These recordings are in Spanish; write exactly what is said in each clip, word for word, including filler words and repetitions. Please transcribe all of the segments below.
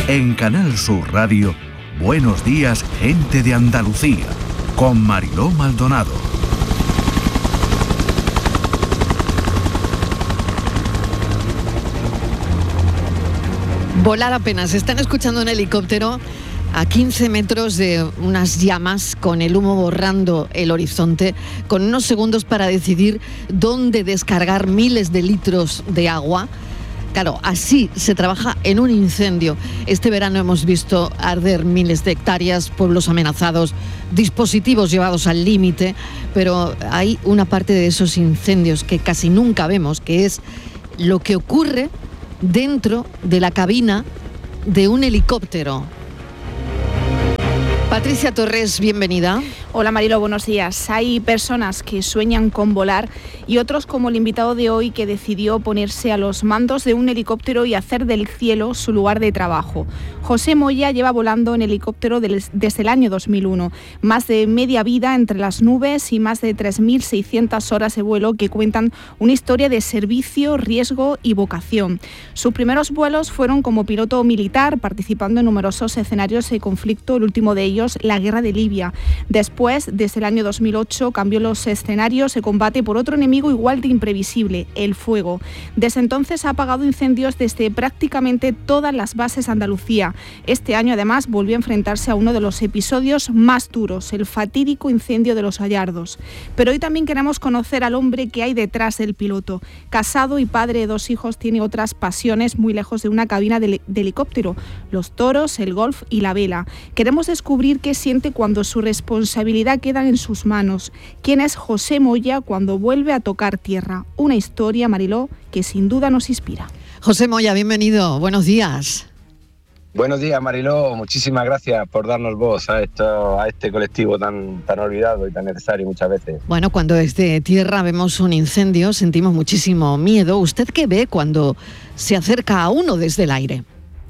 En Canal Sur Radio, Buenos Días, Gente de Andalucía, con Mariló Maldonado. Volar apenas. Están escuchando un helicóptero a quince metros de unas llamas, con el humo borrando el horizonte, con unos segundos para decidir dónde descargar miles de litros de agua. Claro, así se trabaja en un incendio. Este verano hemos visto arder miles de hectáreas, pueblos amenazados, dispositivos llevados al límite, pero hay una parte de esos incendios que casi nunca vemos, que es lo que ocurre dentro de la cabina de un helicóptero. Patricia Torres, bienvenida. Hola Marilo, buenos días. Hay personas que sueñan con volar y otros, como el invitado de hoy, que decidió ponerse a los mandos de un helicóptero y hacer del cielo su lugar de trabajo. José Moya lleva volando en helicóptero desde el año dos mil uno. Más de media vida entre las nubes y más de tres mil seiscientas horas de vuelo que cuentan una historia de servicio, riesgo y vocación. Sus primeros vuelos fueron como piloto militar, participando en numerosos escenarios de conflicto, el último de ellos la guerra de Libia. Después, desde el año dos mil ocho, cambió los escenarios de combate por otro enemigo igual de imprevisible, el fuego. Desde entonces ha apagado incendios desde prácticamente todas las bases de Andalucía. Este año, además, volvió a enfrentarse a uno de los episodios más duros, el fatídico incendio de Los Gallardos. Pero hoy también queremos conocer al hombre que hay detrás del piloto. Casado y padre de dos hijos, tiene otras pasiones muy lejos de una cabina de, de helicóptero: los toros, el golf y la vela. Queremos descubrir qué siente cuando su responsabilidad queda en sus manos. ¿Quién es José Moya cuando vuelve a tocar tierra? Una historia, Mariló, que sin duda nos inspira. José Moya, bienvenido. Buenos días. Buenos días, Mariló. Muchísimas gracias por darnos voz a, esto, a este colectivo tan, tan olvidado y tan necesario muchas veces. Bueno, cuando desde tierra vemos un incendio, sentimos muchísimo miedo. ¿Usted qué ve cuando se acerca a uno desde el aire?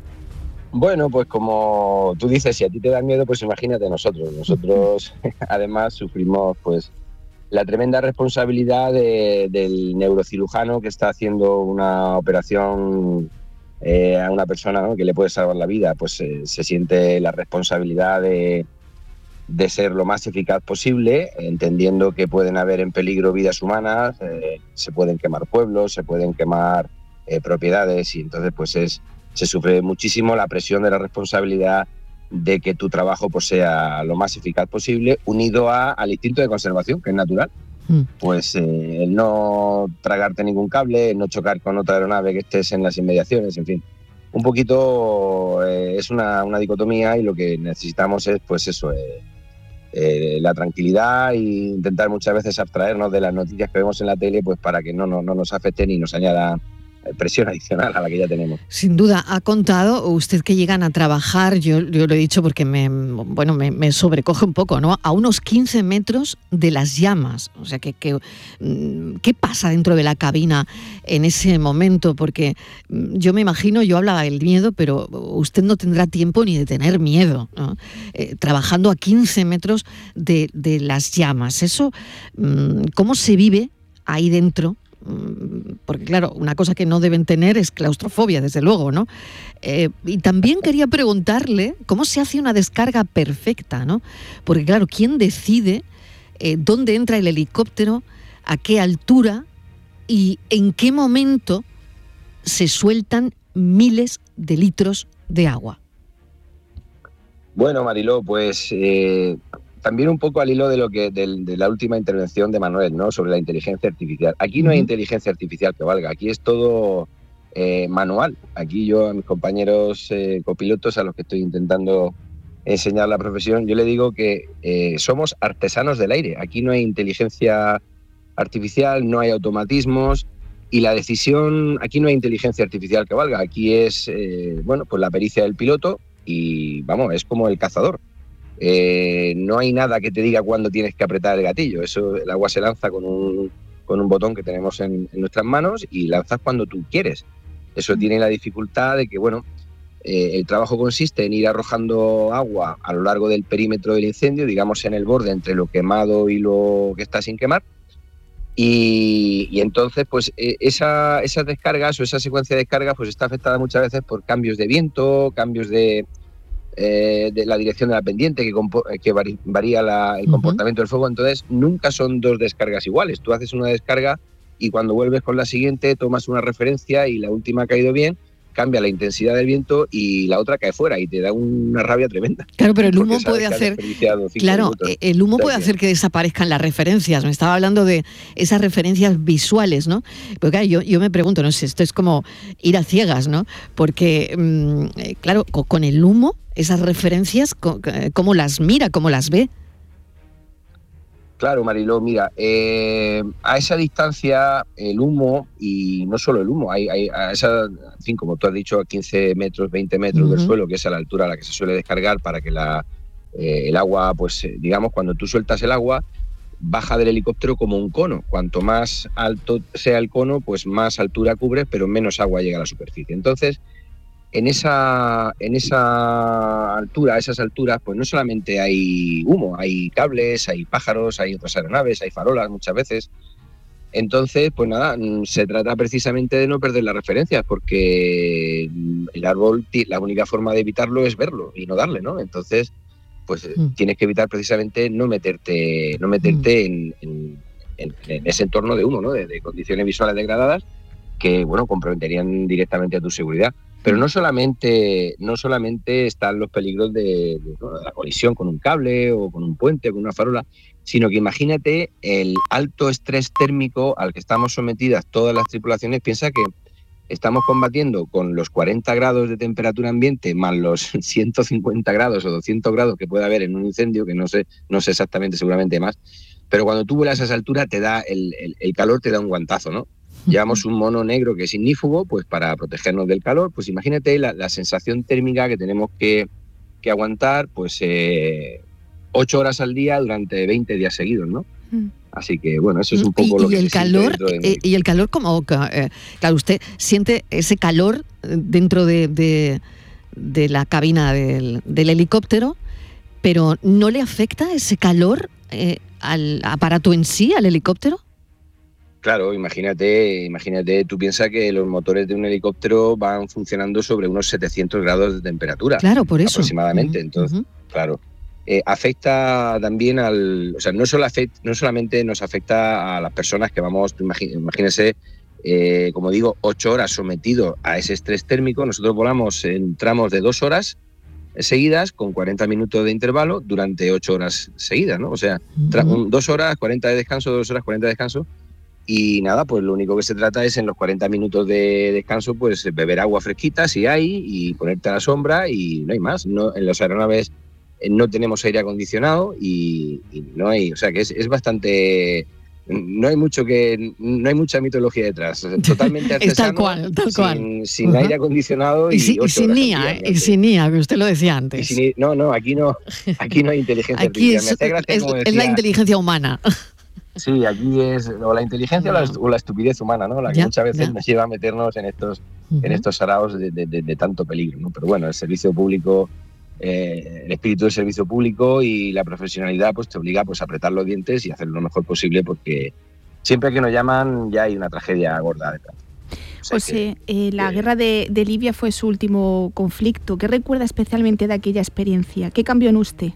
Bueno, pues como tú dices, si a ti te da miedo, pues imagínate nosotros. Nosotros además sufrimos pues la tremenda responsabilidad de, del neurocirujano que está haciendo una operación eh, a una persona, ¿no?, que le puede salvar la vida. Pues eh, se siente la responsabilidad de, de ser lo más eficaz posible, entendiendo que pueden haber en peligro vidas humanas, eh, se pueden quemar pueblos, se pueden quemar eh, propiedades, y entonces pues es... se sufre muchísimo la presión de la responsabilidad de que tu trabajo pues, sea lo más eficaz posible, unido a, al instinto de conservación, que es natural. Mm. Pues eh, el no tragarte ningún cable, el no chocar con otra aeronave que estés en las inmediaciones, en fin. Un poquito eh, es una, una dicotomía, y lo que necesitamos es pues eso, eh, eh, la tranquilidad, e intentar muchas veces abstraernos de las noticias que vemos en la tele, pues para que no, no, no nos afecten y nos añada presión adicional a la que ya tenemos. Sin duda. Ha contado usted que llegan a trabajar, yo, yo lo he dicho porque me, bueno, me, me sobrecoge un poco, ¿no?, a unos quince metros de las llamas. O sea, que, que, ¿qué pasa dentro de la cabina en ese momento? Porque yo me imagino, yo hablaba del miedo, pero usted no tendrá tiempo ni de tener miedo, ¿no? Eh, trabajando a quince metros de, de las llamas. Eso, ¿cómo se vive ahí dentro? Porque claro, una cosa que no deben tener es claustrofobia, desde luego, ¿no? Eh, y también quería preguntarle cómo se hace una descarga perfecta, ¿no? Porque claro, ¿quién decide eh, dónde entra el helicóptero, a qué altura y en qué momento se sueltan miles de litros de agua? Bueno, Mariló, pues... Eh... también un poco al hilo de lo que de, de la última intervención de Manuel, ¿no?, sobre la inteligencia artificial. Aquí no uh-huh. hay inteligencia artificial que valga, aquí es todo eh, manual. Aquí yo a mis compañeros eh, copilotos, a los que estoy intentando enseñar la profesión, yo le digo que eh, somos artesanos del aire. Aquí no hay inteligencia artificial, no hay automatismos, y la decisión, aquí no hay inteligencia artificial que valga. Aquí es, eh, bueno, pues la pericia del piloto, y vamos, es como el cazador. Eh, no hay nada que te diga cuándo tienes que apretar el gatillo. Eso, el agua se lanza con un, con un botón que tenemos en, en nuestras manos, y lanzas cuando tú quieres. Eso tiene la dificultad de que, bueno, eh, el trabajo consiste en ir arrojando agua a lo largo del perímetro del incendio, digamos en el borde entre lo quemado y lo que está sin quemar, Y, y entonces, pues esa, esas descargas o esa secuencia de descargas pues está afectada muchas veces por cambios de viento, cambios de, eh, de la dirección de la pendiente que, compo- que vari- varía la, el uh-huh. comportamiento del fuego. Entonces, nunca son dos descargas iguales. Tú haces una descarga y cuando vuelves con la siguiente tomas una referencia y la última ha caído bien, cambia la intensidad del viento y la otra cae fuera y te da una rabia tremenda. Claro, pero el humo puede hacer, claro, minutos. el humo puede hacer que desaparezcan las referencias. Me estaba hablando de esas referencias visuales, ¿no? Porque claro, yo, yo me pregunto, no sé, esto es como ir a ciegas, ¿no? Porque, mmm, claro, con, con el humo, esas referencias, ¿cómo las mira, cómo las ve? Claro, Mariló, mira, eh, a esa distancia el humo, y no solo el humo, hay, hay a esa, en fin, como tú has dicho, a quince metros, veinte metros uh-huh. del suelo, que es a la altura a la que se suele descargar para que la, eh, el agua, pues digamos, cuando tú sueltas el agua, baja del helicóptero como un cono. Cuanto más alto sea el cono, pues más altura cubre, pero menos agua llega a la superficie. Entonces, en esa, en esa altura, a esas alturas, pues no solamente hay humo, hay cables, hay pájaros, hay otras aeronaves, hay farolas muchas veces. Entonces, pues nada, se trata precisamente de no perder las referencias, porque el árbol, la única forma de evitarlo es verlo y no darle, ¿no? Entonces, pues mm. tienes que evitar precisamente no meterte, no meterte mm. en, en, en, en ese entorno de humo, ¿no? De, de condiciones visuales degradadas que, bueno, comprometerían directamente a tu seguridad. Pero no solamente, no solamente están los peligros de, de, ¿no? de la colisión con un cable o con un puente o con una farola, sino que imagínate el alto estrés térmico al que estamos sometidas todas las tripulaciones. Piensa que estamos combatiendo con los cuarenta grados de temperatura ambiente más los ciento cincuenta grados o doscientos grados que puede haber en un incendio, que no sé, no sé exactamente, seguramente más, pero cuando tú vuelas a esa altura te da el, el, el calor te da un guantazo, ¿no? Llevamos un mono negro que es ignífugo, pues para protegernos del calor. Pues imagínate la, la sensación térmica que tenemos que, que aguantar, pues eh, ocho horas al día durante veinte días seguidos, ¿no? Mm. Así que, bueno, eso es un poco y, lo que y el se calor de eh, y el calor como, eh, claro, usted siente ese calor dentro de, de, de la cabina del, del helicóptero, pero ¿no le afecta ese calor eh, al aparato en sí, al helicóptero? Claro, imagínate, imagínate, tú piensas que los motores de un helicóptero van funcionando sobre unos setecientos grados de temperatura. Claro, por eso. Aproximadamente, uh-huh, entonces, uh-huh. claro. Eh, afecta también al... O sea, no, solo afecta, no solamente nos afecta a las personas que vamos, imagínense, eh, como digo, ocho horas sometidos a ese estrés térmico. Nosotros volamos en tramos de dos horas seguidas con cuarenta minutos de intervalo durante ocho horas seguidas, ¿no? O sea, tra- uh-huh. un, dos horas, cuarenta de descanso, dos horas, cuarenta de descanso. Y nada, pues lo único que se trata es en los cuarenta minutos de descanso, pues beber agua fresquita si hay y ponerte a la sombra y no hay más. No, en las aeronaves no tenemos aire acondicionado y, y no hay, o sea que es, es bastante, no hay mucho que, no hay mucha mitología detrás. Totalmente artesano, es tal cual, tal cual. Sin, sin uh-huh. aire acondicionado y, y, si, y sin I A, ¿eh? y sin I A, que usted lo decía antes. Y sin, no, no, aquí no, aquí no hay inteligencia aquí artificial. Es, Me hace gracia, es, como decía, es la inteligencia humana. Sí, aquí es o la inteligencia no. o, la, o la estupidez humana, ¿no? La que ya, muchas veces ya. nos lleva a meternos en estos, uh-huh. en estos saraos de, de, de, de tanto peligro, ¿no? Pero bueno, el servicio público, eh, el espíritu del servicio público y la profesionalidad, pues te obliga pues, a apretar los dientes y hacer lo mejor posible, porque siempre que nos llaman ya hay una tragedia gorda detrás. O sea, José, que, eh, la que... guerra de, de Libia fue su último conflicto. ¿Qué recuerda especialmente de aquella experiencia? ¿Qué cambió en usted?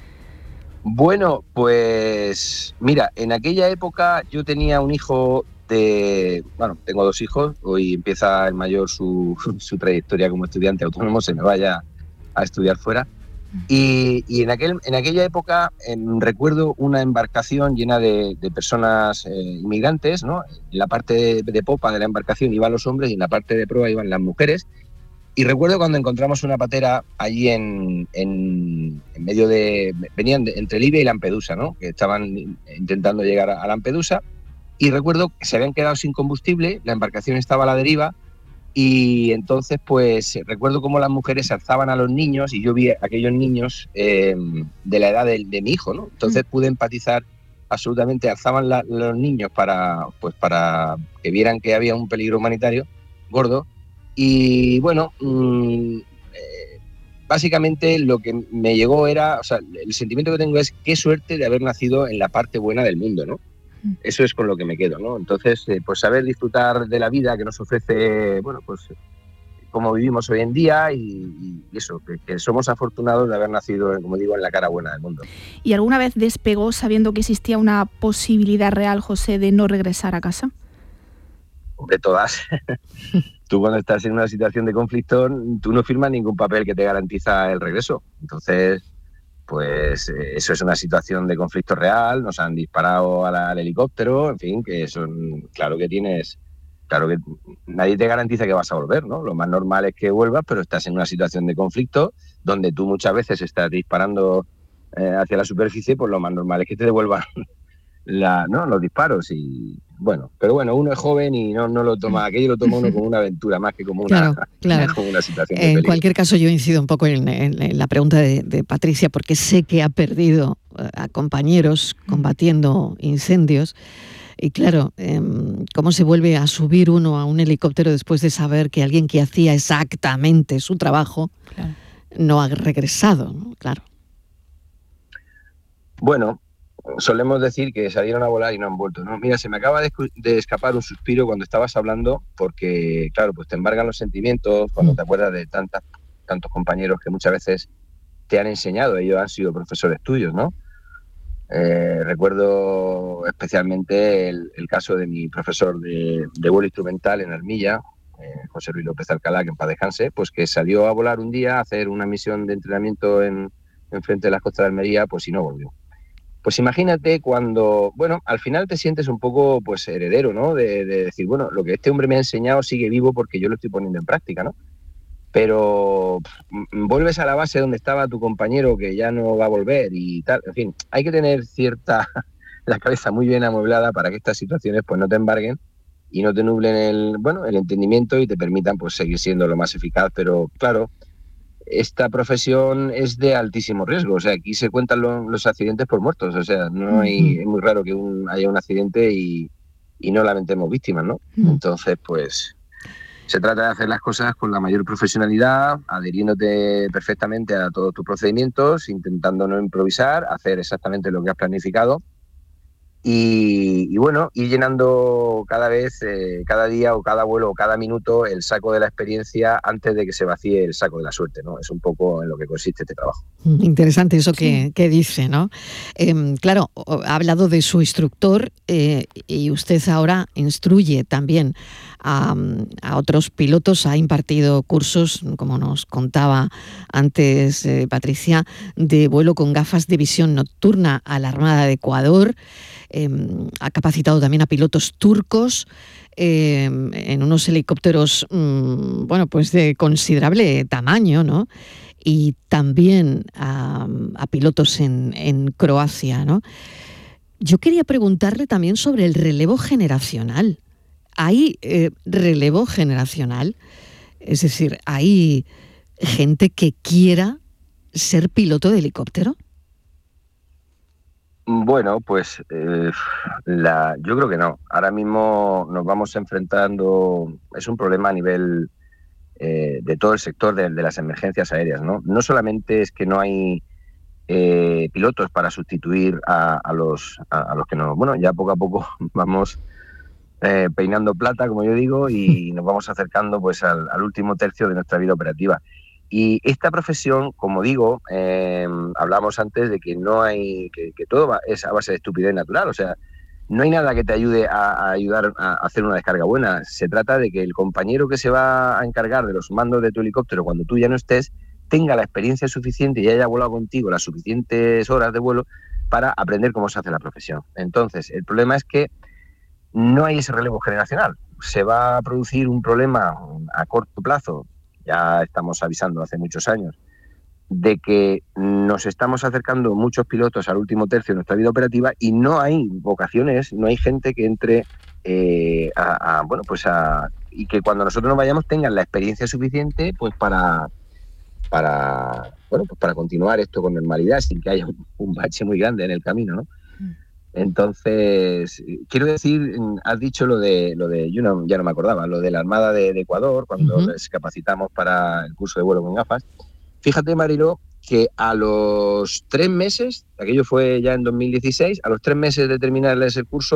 Bueno, pues mira, en aquella época yo tenía un hijo de... Bueno, tengo dos hijos, hoy empieza el mayor su, su trayectoria como estudiante autónomo, se me vaya a estudiar fuera. Y, y en, aquel, en aquella época en, recuerdo una embarcación llena de, de personas eh, inmigrantes, ¿no? En la parte de, de popa de la embarcación iban los hombres y en la parte de proa iban las mujeres. Y recuerdo cuando encontramos una patera allí en, en, en medio de... Venían de, entre Libia y Lampedusa, ¿no? Que estaban intentando llegar a, a Lampedusa. Y recuerdo que se habían quedado sin combustible, la embarcación estaba a la deriva. Y entonces, pues, recuerdo cómo las mujeres alzaban a los niños y yo vi a aquellos niños eh, de la edad de, de mi hijo, ¿no? Entonces pude empatizar absolutamente. Alzaban la, los niños para, pues, para que vieran que había un peligro humanitario gordo. Y bueno, mmm, eh, básicamente lo que me llegó era, o sea, el sentimiento que tengo es qué suerte de haber nacido en la parte buena del mundo, ¿no? eso es con lo que me quedo, ¿no? Entonces, eh, pues saber disfrutar de la vida que nos ofrece, bueno, pues como vivimos hoy en día y, y eso, que, que somos afortunados de haber nacido, como digo, en la cara buena del mundo. ¿Y alguna vez despegó sabiendo que existía una posibilidad real, José, de no regresar a casa? De todas. Tú cuando estás en una situación de conflicto, tú no firmas ningún papel que te garantiza el regreso. Entonces, pues eso es una situación de conflicto real, nos han disparado al, al helicóptero, en fin, que son, claro que tienes, claro que nadie te garantiza que vas a volver, ¿no? Lo más normal es que vuelvas, pero estás en una situación de conflicto donde tú muchas veces estás disparando eh, hacia la superficie, pues lo más normal es que te devuelvan la, ¿no? los disparos y bueno, pero bueno, uno es joven y no, no lo toma, aquello lo toma uno como una aventura más que como una, claro, claro. como una situación de En peligro. cualquier caso, yo incido un poco en, en, en la pregunta de, de Patricia, porque sé que ha perdido a compañeros combatiendo incendios. Y claro, eh, ¿cómo se vuelve a subir uno a un helicóptero después de saber que alguien que hacía exactamente su trabajo claro. no ha regresado, ¿no? Claro. Bueno, solemos decir que salieron a volar y no han vuelto, ¿no? Mira, se me acaba de, de escapar un suspiro cuando estabas hablando, porque, claro, pues te embargan los sentimientos cuando mm. te acuerdas de tantas, tantos compañeros que muchas veces te han enseñado, ellos han sido profesores tuyos, ¿no? Eh, recuerdo especialmente el, el caso de mi profesor de, de vuelo instrumental en Armilla, eh, José Luis López Alcalá, que en paz descanse, pues que salió a volar un día a hacer una misión de entrenamiento en, en frente de las costas de Almería, pues y no volvió. Pues imagínate cuando, bueno, al final te sientes un poco pues heredero, ¿no? De, de decir, bueno, lo que este hombre me ha enseñado sigue vivo porque yo lo estoy poniendo en práctica, ¿no? Pero pff, vuelves a la base donde estaba tu compañero que ya no va a volver y tal. En fin, hay que tener cierta, la cabeza muy bien amueblada para que estas situaciones pues no te embarguen y no te nublen el, bueno, el entendimiento y te permitan pues seguir siendo lo más eficaz. Pero claro, esta profesión es de altísimo riesgo. O sea, aquí se cuentan lo, los accidentes por muertos. O sea, no hay, es muy raro que un, haya un accidente y, y no lamentemos víctimas, ¿no? Entonces, pues se trata de hacer las cosas con la mayor profesionalidad, adhiriéndote perfectamente a todos tus procedimientos, intentando no improvisar, hacer exactamente lo que has planificado y, y bueno, ir llenando cada vez, eh, cada día o cada vuelo o cada minuto el saco de la experiencia antes de que se vacíe el saco de la suerte, ¿no? Es un poco en lo que consiste este trabajo. Interesante eso que, que dice, ¿no? Eh, claro, ha hablado de su instructor eh, y usted ahora instruye también a, a otros pilotos, ha impartido cursos, como nos contaba antes eh, Patricia, de vuelo con gafas de visión nocturna a la Armada de Ecuador. Eh, ha capacitado también a pilotos turcos eh, en unos helicópteros, mmm, bueno, pues de considerable tamaño, ¿no? Y también a, a pilotos en, en Croacia, ¿no? Yo quería preguntarle también sobre el relevo generacional. ¿Hay eh, relevo generacional? Es decir, ¿hay gente que quiera ser piloto de helicóptero? Bueno, pues eh, la, yo creo que no. Ahora mismo nos vamos enfrentando, es un problema a nivel eh, de todo el sector de, de las emergencias aéreas, ¿no? No solamente es que no hay eh, pilotos para sustituir a, a los a, a los que no, bueno, ya poco a poco vamos eh, peinando plata, como yo digo, y nos vamos acercando pues al, al último tercio de nuestra vida operativa. Y esta profesión, como digo, eh, hablamos antes de que no hay, que, que todo va, es a base de estupidez natural, o sea, no hay nada que te ayude a, a ayudar a hacer una descarga buena. Se trata de que el compañero que se va a encargar de los mandos de tu helicóptero cuando tú ya no estés, tenga la experiencia suficiente y haya volado contigo las suficientes horas de vuelo para aprender cómo se hace la profesión. Entonces, el problema es que no hay ese relevo generacional. Se va a producir un problema a corto plazo, ya estamos avisando hace muchos años, de que nos estamos acercando muchos pilotos al último tercio de nuestra vida operativa y no hay vocaciones, no hay gente que entre eh, a, a, bueno, pues a, y que cuando nosotros nos vayamos tengan la experiencia suficiente pues para, para, bueno, pues para continuar esto con normalidad sin que haya un, un bache muy grande en el camino, ¿no? Entonces, quiero decir, has dicho lo de, lo de yo no, ya no me acordaba, lo de la Armada de, de Ecuador, cuando uh-huh. les capacitamos para el curso de vuelo con gafas. Fíjate, Mariló, que a los tres meses, aquello fue ya en dos mil dieciséis, a los tres meses de terminarles el curso,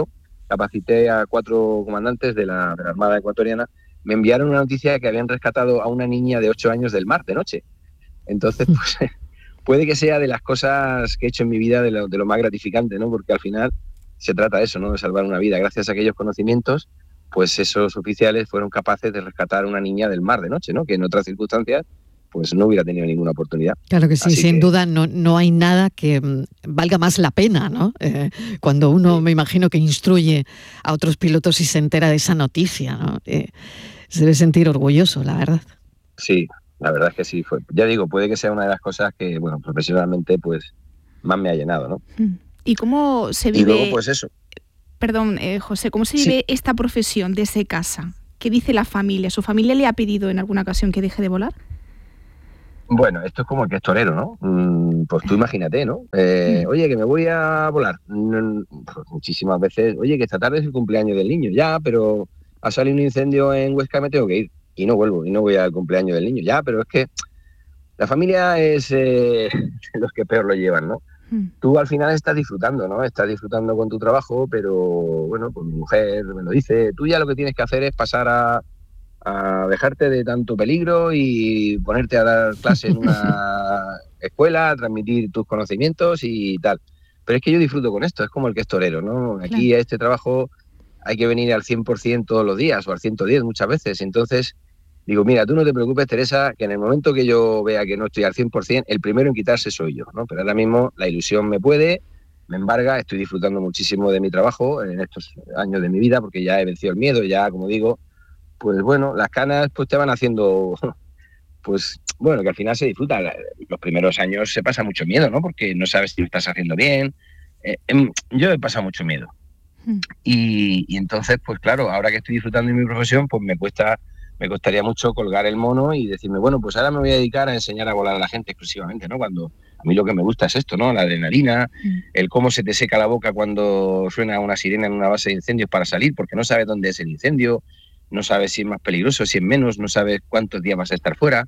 capacité a cuatro comandantes de la, de la Armada ecuatoriana, me enviaron una noticia de que habían rescatado a una niña de ocho años del mar de noche. Entonces, pues puede que sea de las cosas que he hecho en mi vida de lo, de lo más gratificante, ¿no? Porque al final se trata de eso, ¿no? De salvar una vida. Gracias a aquellos conocimientos, pues esos oficiales fueron capaces de rescatar a una niña del mar de noche, ¿no? Que en otras circunstancias pues no hubiera tenido ninguna oportunidad. Claro que sí, Así sin que... duda no, no hay nada que mm, valga más la pena, ¿no? Eh, cuando uno, sí. me imagino que instruye a otros pilotos y se entera de esa noticia, ¿no? Eh, se debe sentir orgulloso, la verdad. Sí, la verdad es que sí. Fue. Ya digo, puede que sea una de las cosas que, bueno, profesionalmente, pues más me ha llenado, ¿no? ¿Y cómo se vive? Y luego, pues eso. Perdón, eh, José, ¿cómo se vive sí. esta profesión desde casa? ¿Qué dice la familia? ¿Su familia le ha pedido en alguna ocasión que deje de volar? Bueno, esto es como el que es torero, ¿no? Mm, pues tú imagínate, ¿no? Eh, oye, que me voy a volar. Mm, pues muchísimas veces, oye, que esta tarde es el cumpleaños del niño. Ya, pero ha salido un incendio en Huesca, me tengo que ir. Y no vuelvo, y no voy al cumpleaños del niño. Ya, pero es que la familia es eh, los que peor lo llevan, ¿no? Mm. Tú al final estás disfrutando, ¿no? Estás disfrutando con tu trabajo, pero, bueno, pues mi mujer me lo dice. Tú ya lo que tienes que hacer es pasar a... a dejarte de tanto peligro y ponerte a dar clase en una escuela, a transmitir tus conocimientos y tal. Pero es que yo disfruto con esto, es como el que es torero, ¿no? Aquí claro. A este trabajo hay que venir al cien por ciento todos los días o al ciento diez muchas veces. Entonces digo, mira, tú no te preocupes, Teresa, que en el momento que yo vea que no estoy al cien por ciento, el primero en quitarse soy yo, ¿no? Pero ahora mismo la ilusión me puede, me embarga, estoy disfrutando muchísimo de mi trabajo en estos años de mi vida porque ya he vencido el miedo, ya, como digo, pues bueno, las canas pues te van haciendo, pues bueno, que al final se disfruta. Los primeros años se pasa mucho miedo, ¿no? Porque no sabes si lo estás haciendo bien. Eh, yo he pasado mucho miedo. Mm. Y, y entonces, pues claro, ahora que estoy disfrutando de mi profesión, pues me cuesta, me costaría mucho colgar el mono y decirme, bueno, pues ahora me voy a dedicar a enseñar a volar a la gente exclusivamente, ¿no? Cuando a mí lo que me gusta es esto, ¿no? La adrenalina, mm. el cómo se te seca la boca cuando suena una sirena en una base de incendios para salir, porque no sabes dónde es el incendio. No sabes si es más peligroso, si es menos, no sabes cuántos días vas a estar fuera.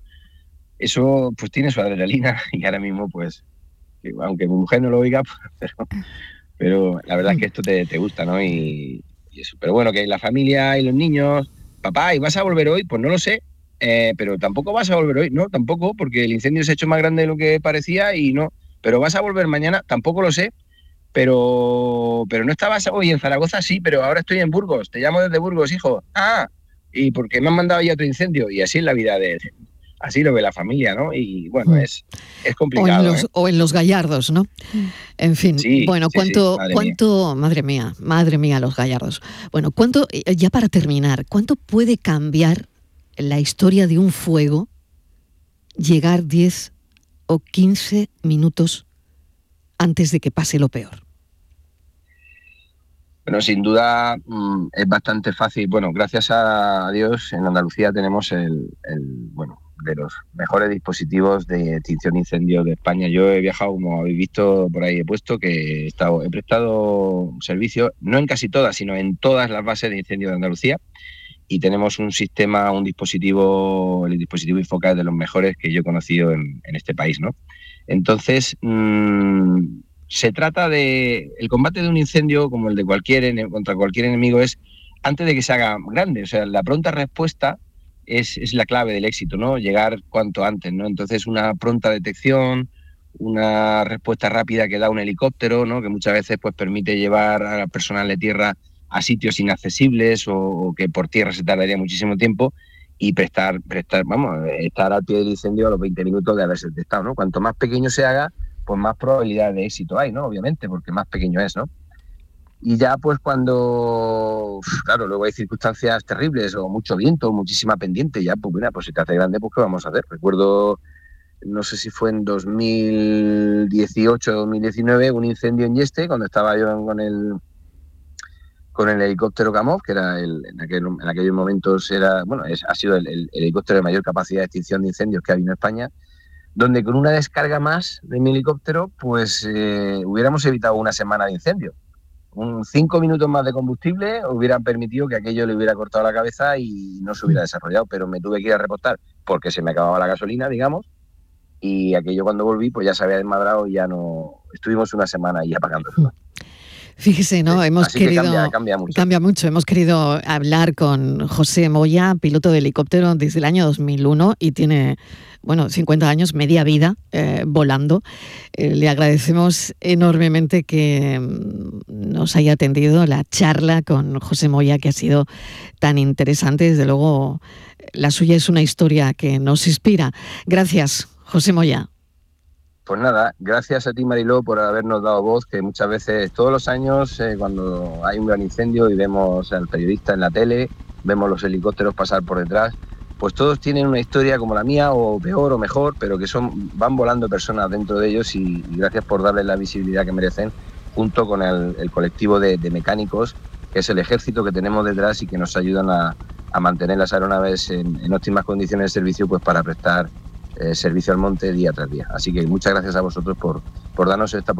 Eso pues tiene su adrenalina y ahora mismo pues, aunque mi mujer no lo oiga, pero, pero la verdad es que esto te, te gusta, ¿no? Y, y eso. Pero bueno, que la familia y los niños, papá, ¿y vas a volver hoy? Pues no lo sé, eh, pero tampoco vas a volver hoy, no, tampoco, porque el incendio se ha hecho más grande de lo que parecía y no. Pero vas a volver mañana, tampoco lo sé. Pero pero no estabas hoy en Zaragoza, sí, pero ahora estoy en Burgos, te llamo desde Burgos, hijo. Ah, y porque me han mandado ya otro incendio, y así es la vida de así lo ve la familia, ¿no? Y bueno, es, es complicado. O en, los, ¿eh? o en los gallardos, ¿no? En fin, sí, bueno, sí, cuánto, sí, madre cuánto, mía. madre mía, madre mía, los gallardos. Bueno, cuánto, ya para terminar, ¿cuánto puede cambiar la historia de un fuego llegar diez o quince minutos antes de que pase lo peor? Bueno, sin duda mmm, es bastante fácil. Bueno, gracias a Dios en Andalucía tenemos el, el bueno de los mejores dispositivos de extinción de incendios de España. Yo he viajado, como habéis visto por ahí he puesto, que he, estado, he prestado servicio, no en casi todas, sino en todas las bases de incendios de Andalucía. Y tenemos un sistema, un dispositivo, el dispositivo Infoca es de los mejores que yo he conocido en, en este país, ¿no? Entonces, mmm, se trata de... El combate de un incendio, como el de cualquier contra cualquier enemigo, es antes de que se haga grande. O sea, la pronta respuesta es, es la clave del éxito, ¿no? Llegar cuanto antes, ¿no? Entonces, una pronta detección, una respuesta rápida que da un helicóptero, ¿no? Que muchas veces pues permite llevar al personal de tierra a sitios inaccesibles o, o que por tierra se tardaría muchísimo tiempo y prestar, prestar, vamos, estar al pie del incendio a los veinte minutos de haberse detectado, ¿no? Cuanto más pequeño se haga, pues más probabilidad de éxito hay, ¿no? Obviamente, porque más pequeño es, ¿no? Y ya pues cuando, claro, luego hay circunstancias terribles o mucho viento, muchísima pendiente, ya pues mira, pues si te hace grande, pues ¿qué vamos a hacer? Recuerdo, no sé si fue en dos mil dieciocho o dos mil diecinueve, un incendio en Yeste, cuando estaba yo con el con el helicóptero Kamov, que era el, en, aquel, en aquellos momentos era, bueno, es, ha sido el, el, el helicóptero de mayor capacidad de extinción de incendios que ha habido en España, donde con una descarga más de mi helicóptero, pues eh, hubiéramos evitado una semana de incendio. Un cinco minutos más de combustible hubieran permitido que aquello le hubiera cortado la cabeza y no se hubiera desarrollado, pero me tuve que ir a repostar porque se me acababa la gasolina, digamos, y aquello cuando volví pues ya se había desmadrado y ya no... Estuvimos una semana ahí apagándolo. Fíjese, ¿no? Sí, Hemos así que querido... cambia, cambia mucho. Cambia mucho. Hemos querido hablar con José Moya, piloto de helicóptero desde el año dos mil uno y tiene, bueno, cincuenta años, media vida eh, volando. Eh, le agradecemos enormemente que nos haya atendido la charla con José Moya, que ha sido tan interesante. Desde luego, la suya es una historia que nos inspira. Gracias, José Moya. Pues nada, gracias a ti, Mariló, por habernos dado voz, que muchas veces, todos los años, eh, cuando hay un gran incendio y vemos al periodista en la tele, vemos los helicópteros pasar por detrás, pues todos tienen una historia como la mía, o peor o mejor, pero que son van volando personas dentro de ellos y, y gracias por darles la visibilidad que merecen, junto con el, el colectivo de, de mecánicos, que es el ejército que tenemos detrás y que nos ayudan a, a mantener las aeronaves en, en óptimas condiciones de servicio, pues para prestar Eh, servicio al monte día tras día. Así que muchas gracias a vosotros por, por darnos esta oportunidad.